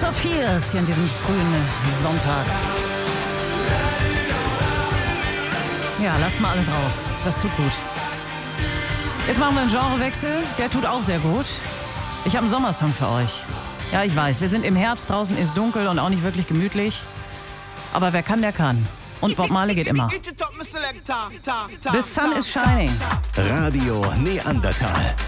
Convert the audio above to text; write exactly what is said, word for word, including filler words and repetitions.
of Fears hier an diesem frühen Sonntag. Ja, lasst mal alles raus. Das tut gut. Jetzt machen wir einen Genrewechsel. Der tut auch sehr gut. Ich habe einen Sommersong für euch. Ja, ich weiß, wir sind im Herbst, draußen ist dunkel und auch nicht wirklich gemütlich. Aber wer kann, der kann. Und Bob Marley geht immer. The sun is shining. Radio Neandertal.